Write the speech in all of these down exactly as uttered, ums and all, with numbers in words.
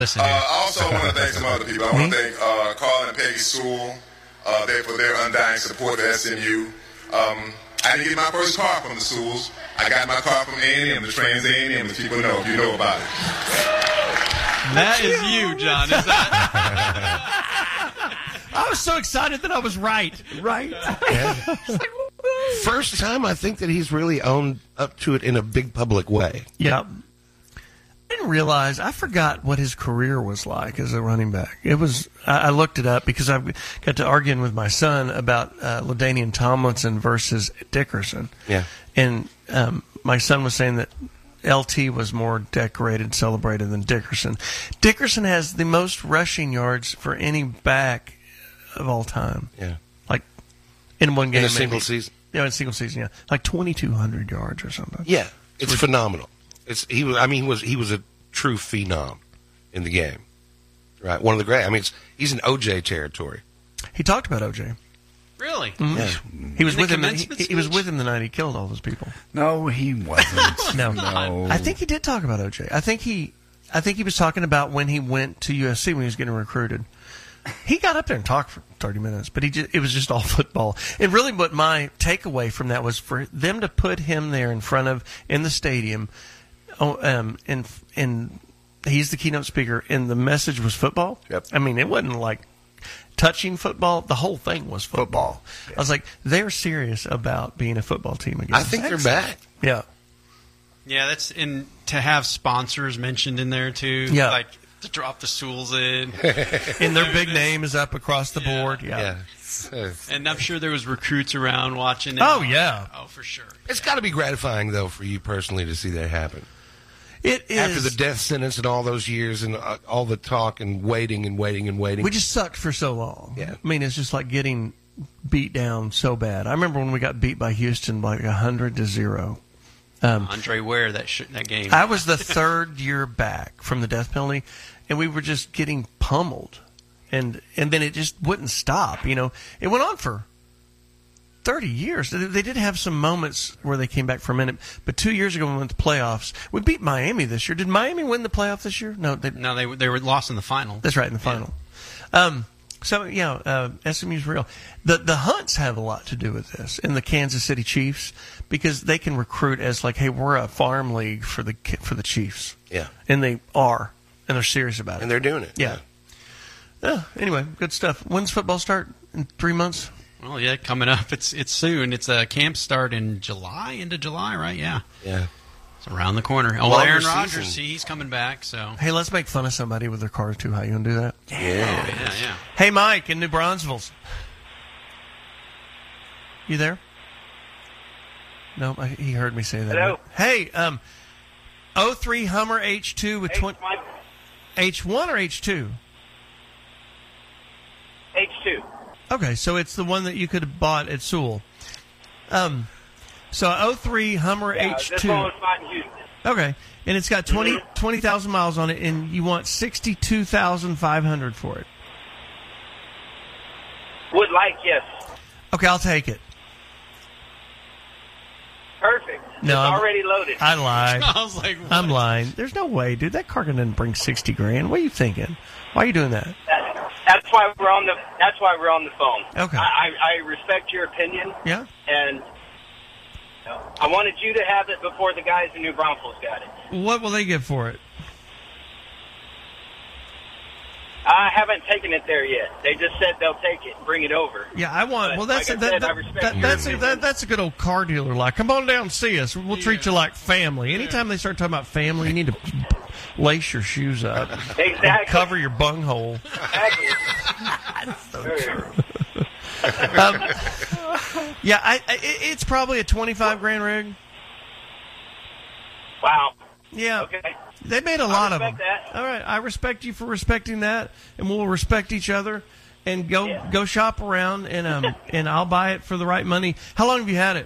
Listen. Uh, also, I want to thank some other people. I want to thank uh, Carl and Peggy Sewell uh, they, for their undying support to S M U. Um, I didn't get my first car from the Sewells. I got my car from A and M, the Trans A and M, as people know, if you know about it. That is you, John, is that? I was so excited that I was right. Right? Yeah. First time I think that he's really owned up to it in a big public way. Yeah. I didn't realize, I forgot what his career was like as a running back. It was, I, I looked it up because I got to arguing with my son about uh, LaDainian Tomlinson versus Dickerson. Yeah. And um, my son was saying that L T was more decorated, celebrated than Dickerson. Dickerson has the most rushing yards for any back of all time. Yeah. Like in one game. In a maybe. single season. Yeah, in a single season, yeah. Like twenty-two hundred yards or something. Yeah. It's phenomenal. It's he was I mean he was he was a true phenom in the game. Right? One of the great I mean it's, he's in O J territory. He talked about O J. Really? Mm-hmm. Yeah. He was In the with him. He, commencement he was speech? with him the night he killed all those people. No, he wasn't. No, no. I think he did talk about O J. I think he, I think he was talking about when he went to U S C when he was getting recruited. He got up there and talked for thirty minutes, but he just, it was just all football. And really, what my takeaway from that was for them to put him there in front of in the stadium, oh, um, and and he's the keynote speaker, and the message was football. Yep. I mean, it wasn't like touching football. The whole thing was football. Football. I was like, they're serious about being a football team again. I think they're back. Yeah. Yeah, that's in to have sponsors mentioned in there too. Yeah. Like to drop the Sewells in. And their big name is up across the Yeah. board. Yeah. Yeah. And I'm sure there was recruits around watching it. Oh, yeah. Oh, for sure. It's got to be gratifying though for you personally to see that happen. It is. After the death sentence and all those years and uh, all the talk and waiting and waiting and waiting. We just sucked for so long. Yeah. I mean, it's just like getting beat down so bad. I remember when we got beat by Houston like a hundred to zero. Um, Andre Ware that sh- that game. I was the third year back from the death penalty, and we were just getting pummeled, and and then it just wouldn't stop. You know, it went on for thirty years. They they did have some moments where they came back for a minute, but two years ago when we went to the playoffs, we beat Miami this year. Did Miami win the playoff this year? No, they, no, they they were lost in the final. that's right, in the final. Um, so yeah, uh, S M U's real. The the Hunts have a lot to do with this, and the Kansas City Chiefs, because they can recruit as like, hey, we're a farm league for the for the Chiefs. Yeah. And they are, and they're serious about it. And they're doing it. Yeah. Yeah. Anyway, good stuff. When's football start? In three months? Well, yeah, coming up. It's it's soon. It's a camp start in July, into July, right? Yeah. Yeah. It's around the corner. Oh, Longer Aaron season. Rodgers, see, he's coming back, so. Hey, let's make fun of somebody with their car too high. You want to do that? Yeah. Yeah, yeah. Hey, Mike in New Braunfels. You there? No, I, he heard me say that. Hello. Hey, um, oh three Hummer H two with Hey, twenty Mike. H one or H two? H two. Okay, so it's the one that you could have bought at Sewell. Um, so oh three Hummer Yeah, H two. this one was not in Houston. Okay, and it's got twenty twenty thousand miles on it, and you want sixty-two thousand five hundred for it. Would like, yes. Okay, I'll take it. Perfect. No, it's I'm- already loaded. I lied. I was like, what? I'm lying. There's no way, dude. That car didn't bring sixty grand. What are you thinking? Why are you doing that? That- that's why we're on the. That's why we're on the phone. Okay. I, I, I respect your opinion, Yeah. and you know, I wanted you to have it before the guys in New Braunfels got it. What will they get for it? I haven't taken it there yet. They just said they'll take it and bring it over. Yeah, I want. But Well, that's like I that, said, that, I respect that- your that's a, opinion. that, that's a good old car dealer. Like, come on down and see us. We'll treat you like family. Anytime they start talking about family, you need to lace your shoes up, and Exactly. cover your bunghole. Exactly. Um, yeah, I, I, it- it's probably a twenty-five grand rig. Wow. Yeah, Okay. they made a lot of them. respect that. All right, I respect you for respecting that, and we'll respect each other. And go Yeah. go shop around, and um and I'll buy it for the right money. How long have you had it?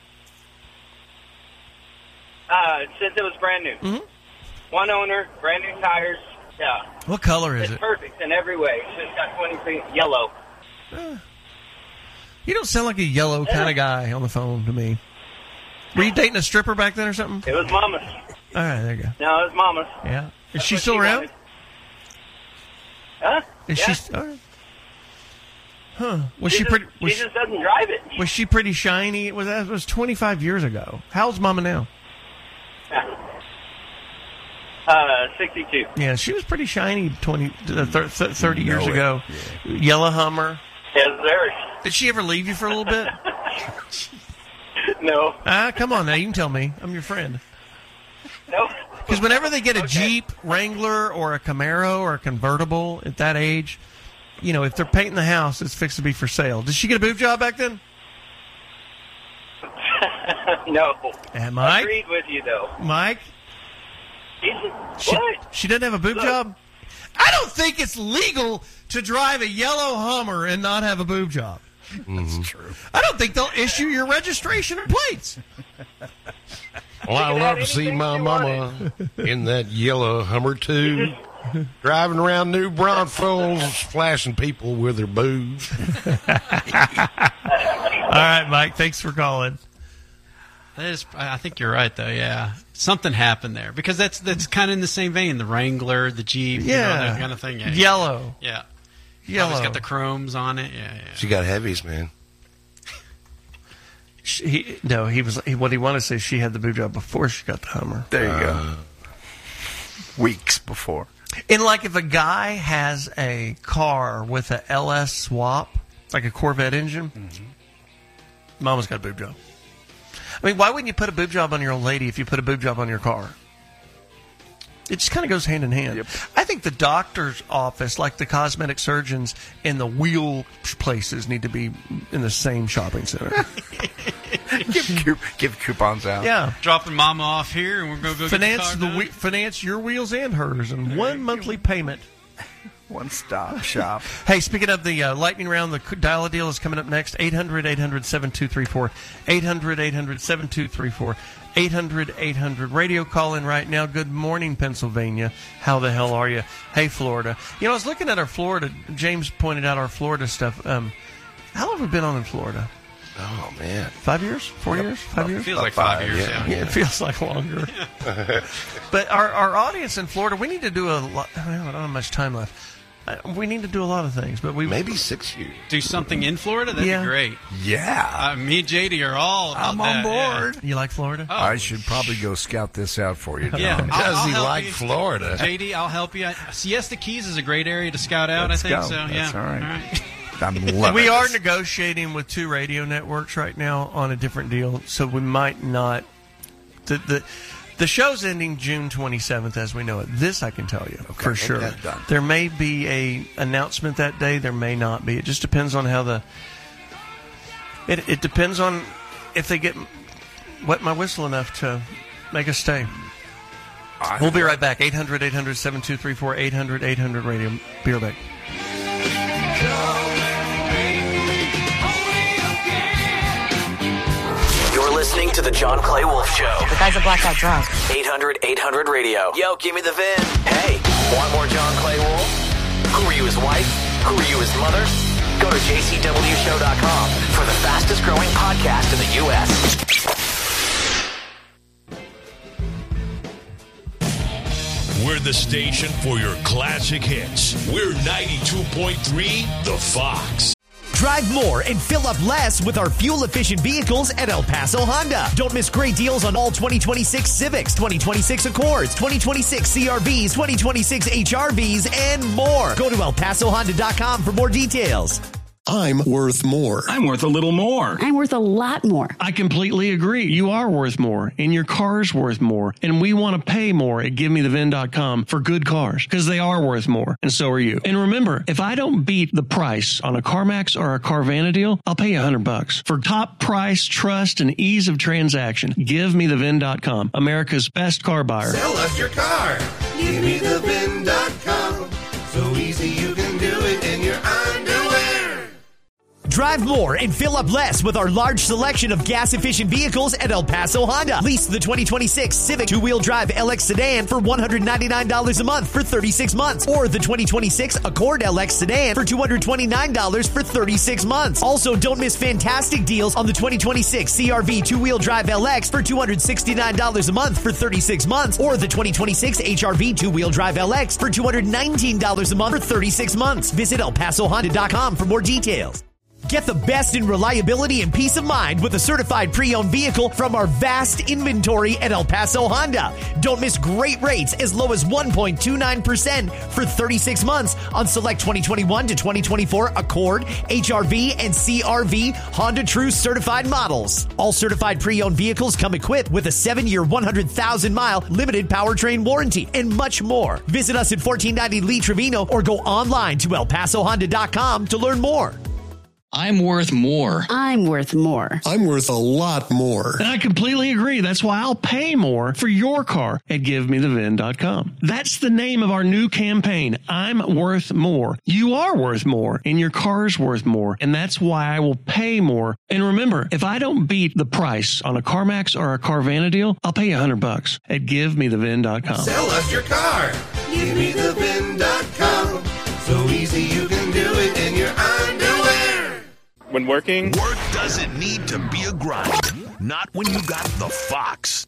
Uh, since it was brand new. Mhm. One owner, brand new tires. Yeah. What color is It's it? perfect in every way. It's just got twenty-three yellow. You don't sound like a yellow kind of guy on the phone to me. Were you dating a stripper back then or something? It was mama's. All right, there you go. No, it was mama's. Yeah, is That's she what still she around? wanted. Is Yeah. she? All right. Huh? Was She she, just, pretty? Was she she, just doesn't drive it. was she pretty shiny? It was that was twenty-five years ago. How old's Mama now? Uh, sixty-two. Yeah, she was pretty shiny twenty, uh, thir- th- thirty You know years it. ago. Yellow Hummer. Yes, sir. Did she ever leave you for a little bit? No. Ah, come on now. You can tell me. I'm your friend. No. Because whenever they get a Okay. Jeep Wrangler or a Camaro or a convertible at that age, you know, if they're painting the house, it's fixed to be for sale. Did she get a boob job back then? No. And Mike? Agreed with you, though. Mike? He's- She, what? she doesn't have a boob Look. job? I don't think it's legal to drive a yellow Hummer and not have a boob job. That's true. I don't think they'll issue your registration and plates. Well, I can love add to see anything my you mama in that yellow Hummer too, driving around New Braunfels, flashing people with her boobs. All right, Mike. Thanks for calling. That is, I think you're right, though. Yeah, something happened there because that's that's kind of in the same vein. The Wrangler, the Jeep, you know, Yeah. that kind of thing. Yeah, Yellow. yeah. Yellow. Always got the chromes on it. Yeah, yeah. She got heavies, man. She, he, no, he was. He, what he wanted to say, she had the boob job before she got the Hummer. There you go. Weeks before. And like, if a guy has a car with a L S swap, like a Corvette engine, Mama's got a boob job. I mean, why wouldn't you put a boob job on your old lady if you put a boob job on your car? It just kind of goes hand in hand. Yep. I think the doctor's office, like the cosmetic surgeons and the wheel places, need to be in the same shopping center. give, coup- give coupons out. Yeah. Dropping Mama off here, and we're gonna go Finance get the the car we- done. finance your wheels and hers in one monthly payment. One stop shop. Hey, speaking of the uh, lightning round, the c- dial a deal is coming up next. eight hundred eight hundred seven two three four. eight hundred eight hundred seven two three four. eight hundred eight hundred radio call in right now. Good morning, Pennsylvania. How the hell are you? Hey, Florida. You know, I was looking at our Florida. James pointed out our Florida stuff. Um, how long have we been on in Florida? Oh man, Five years? Four years? Five years? Feels like five, five, years. yeah. Yeah. Yeah, it feels like longer. But our, our audience in Florida, we need to do a lot. I don't have much time left. Uh, we need to do a lot of things, but we maybe six years. Do something in Florida. That'd Yeah. be great. Yeah. Uh, me and J D are all about I'm on that, yeah. board. You like Florida? Oh, I should probably go scout this out for you, Tom. Yeah. I'll- Does I'll he help like you. Florida? J D, I'll help you. I- Siesta Keys is a great area to scout out. Let's I think go. so. That's Yeah. all right. All right. I'm loving We are this. negotiating with two radio networks right now on a different deal, so we might not. The the, the show's ending June twenty-seventh, as we know it. This I can tell you for sure. that's done. There may be a announcement that day. There may not be. It just depends on how the. It it depends on if they get wet my whistle enough to make us stay. I- We'll be right back. eight hundred eight hundred seven two three four. eight hundred eight hundred radio. Be right back. You're listening to the John Clay Wolf Show. The guy's a blackout drunk. eight hundred eight hundred radio. Yo, give me the V I N. Hey, want more John Clay Wolf? Who are you, his wife? Who are you, his mother? Go to j c w show dot com for the fastest growing podcast in the U S We're the station for your classic hits. We're ninety-two point three The Fox. Drive more and fill up less with our fuel-efficient vehicles at El Paso Honda. Don't miss great deals on all twenty twenty-six Civics, twenty twenty-six Accords, twenty twenty-six C R Vs, twenty twenty-six H R Vs, and more. Go to el paso honda dot com for more details. I'm worth more. I'm worth a little more. I'm worth a lot more. I completely agree. You are worth more, and your car's worth more, and we want to pay more at give me the V I N dot com for good cars, because they are worth more, and so are you. And remember, if I don't beat the price on a CarMax or a Carvana deal, I'll pay you a hundred bucks. For top price, trust, and ease of transaction, give me the V I N dot com, America's best car buyer. Sell us your car. Give me the V I N dot com. So easy you can do it in your underwear. Drive Drive more and fill up less with our large selection of gas-efficient vehicles at El Paso Honda. Lease the twenty twenty-six Civic two-wheel drive L X sedan for one hundred ninety-nine dollars a month for thirty-six months, or the twenty twenty-six Accord L X sedan for two hundred twenty-nine dollars for thirty-six months. Also, don't miss fantastic deals on the twenty twenty-six C R V two-wheel drive L X for two hundred sixty-nine dollars a month for thirty-six months, or the twenty twenty-six H R V two-wheel drive L X for two hundred nineteen dollars a month for thirty-six months. Visit El Paso Honda dot com for more details. Get the best in reliability and peace of mind with a certified pre-owned vehicle from our vast inventory at El Paso Honda. Don't miss great rates as low as one point two nine percent for thirty-six months on select twenty twenty-one to twenty twenty-four Accord, H R V, and C R V Honda True certified models. All certified pre-owned vehicles come equipped with a seven-year, one hundred thousand mile limited powertrain warranty and much more. Visit us at fourteen ninety Lee Trevino or go online to El Paso Honda dot com to learn more. I'm worth more. I'm worth more. I'm worth a lot more. And I completely agree. That's why I'll pay more for your car at give me the V I N dot com. That's the name of our new campaign. I'm worth more. You are worth more, and your car's worth more. And that's why I will pay more. And remember, if I don't beat the price on a CarMax or a Carvana deal, I'll pay you a hundred bucks at give me the V I N dot com. Sell us your car. give me the V I N dot com. So easy you can do it in your underwear. When working, work doesn't need to be a grind. Not when you got the Fox.